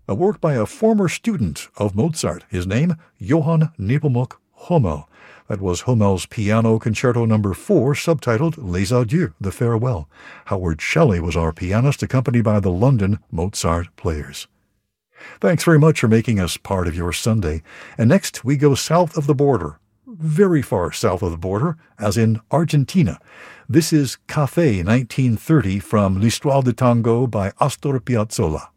a work by a former student of Mozart, his name, Johann Nepomuk Hummel. That was Hummel's Piano Concerto No. 4, subtitled Les Adieux, The Farewell. Howard Shelley was our pianist, accompanied by the London Mozart Players. Thanks very much for making us part of your Sunday. And next, we go south of the border, very far south of the border, as in Argentina. This is Café 1930 from L'Histoire de Tango by Astor Piazzolla.